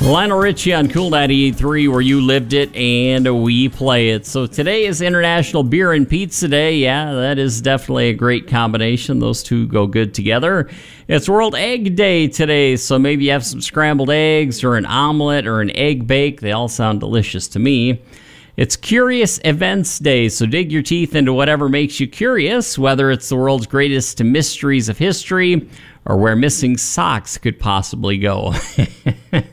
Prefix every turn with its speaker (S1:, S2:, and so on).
S1: Lionel Richie on Cool 98.3, where you lived it and we play it. So today is International Beer and Pizza Day. Yeah, that is definitely a great combination. Those two go good together. It's World Egg Day today, so maybe you have some scrambled eggs or an omelet or an egg bake. They all sound delicious to me. It's Curious Events Day, so dig your teeth into whatever makes you curious, whether it's the world's greatest mysteries of history or where missing socks could possibly go.